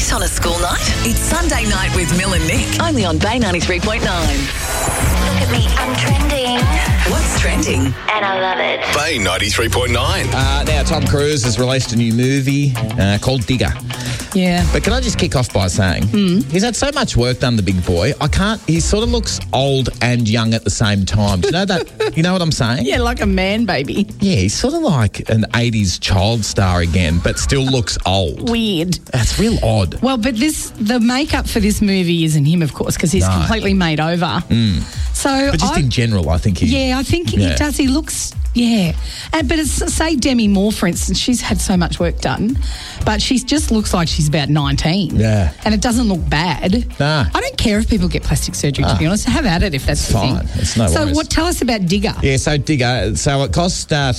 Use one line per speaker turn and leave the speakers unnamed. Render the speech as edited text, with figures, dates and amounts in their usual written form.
late on a school night? It's Sunday Night with Mill and Nick, only on Bay 93.9.
Look at me, I'm trending.
What's trending?
And I love it.
Bay 93.9.
Now, Tom Cruise has released a new movie called Digger.
Yeah.
But can I just kick off by saying he's had so much work done, the big boy. He sort of looks old and young at the same time. Do you know that? You know what I'm saying?
Yeah, like a man baby.
Yeah, he's sort of like an 80s child star again, but still looks old.
Weird.
That's real odd.
Well, but the makeup for this movie isn't him, of course, because he's completely made over. So,
But just in general, I think he...
Yeah, I think he does. He looks... Yeah. But say Demi Moore, for instance, she's had so much work done, but she just looks like she's about 19.
Yeah.
And it doesn't look bad.
Nah.
I don't care if people get plastic surgery, to be honest. Have at it if that's the
fine.
thing.
It's no worries.
So tell us about Digger.
Yeah, so Digger, it cost